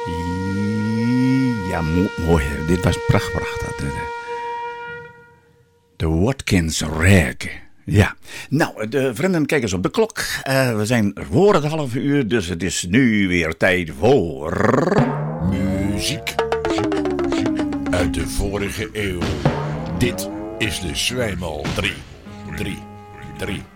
Ja, mooi. Dit was prachtig. De Watkins Rag. Ja. Nou, de vrienden, kijk eens op de klok. We zijn voor het half uur, dus het is nu weer tijd voor... Muziek uit de vorige eeuw. Dit is de Zwijmal 3.